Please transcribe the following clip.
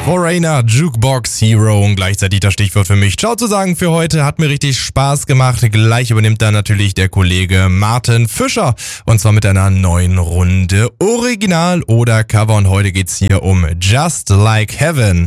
Foreigner, Jukebox Hero und gleichzeitig das Stichwort für mich. Ciao zu sagen für heute, hat mir richtig Spaß gemacht. Gleich übernimmt dann natürlich der Kollege Martin Fischer und zwar mit einer neuen Runde Original oder Cover und heute geht's hier um Just Like Heaven.